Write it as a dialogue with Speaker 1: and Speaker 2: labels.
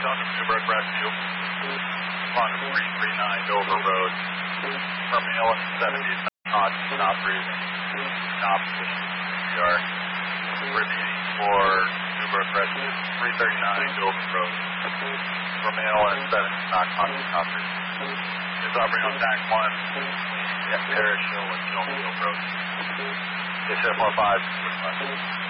Speaker 1: Delta Newburgh Rescue. Longest 339 Dover Road. For male in the 70s, not stop breathing. Stop position CPR. Repeating for Newburgh Rescue, 339 Dover Road. For male in the 70s, not conscious, stop breathing. Is operating on TAC 1, Parish Hill and Jonesville Road. Yes, 4-5,